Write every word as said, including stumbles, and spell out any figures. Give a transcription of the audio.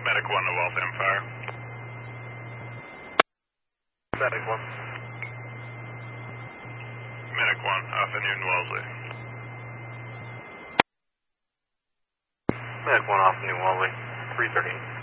Medic one to Waltham Fire. Medic one. Medic one, Alpha Newton Wellesley. Medic one off New Wellesley, three thirteen.